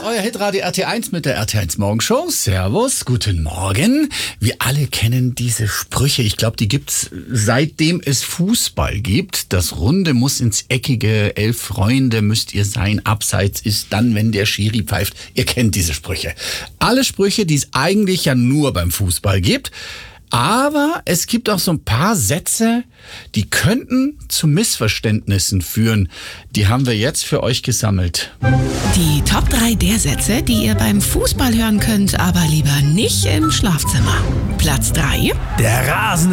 euer Hitradio RT1 mit der RT1 Morgenshow. Servus, guten Morgen. Wir alle kennen diese Sprüche. Ich glaube, die gibt's seitdem es Fußball gibt. Das Runde muss ins Eckige, 11 Freunde müsst ihr sein. Abseits ist dann, wenn der Schiri pfeift. Ihr kennt diese Sprüche. Alle Sprüche, die es eigentlich ja nur beim Fußball gibt. Aber es gibt auch so ein paar Sätze, die könnten zu Missverständnissen führen. Die haben wir jetzt für euch gesammelt. Die Top 3 der Sätze, die ihr beim Fußball hören könnt, aber lieber nicht im Schlafzimmer. Platz 3. Der Rasen